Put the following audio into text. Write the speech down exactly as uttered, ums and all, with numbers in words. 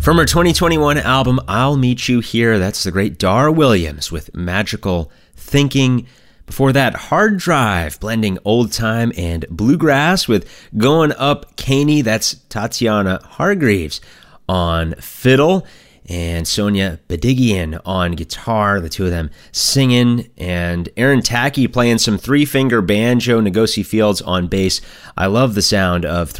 From her twenty twenty-one album, I'll Meet You Here, that's the great Dar Williams with Magical Thinking. Before that, Hard Drive, blending old time and bluegrass with Going Up Caney, that's Tatiana Hargreaves on fiddle, and Sonia Badigian on guitar, the two of them singing, and Aaron Tackey playing some three-finger banjo, Ngozi Fields on bass. I love the sound of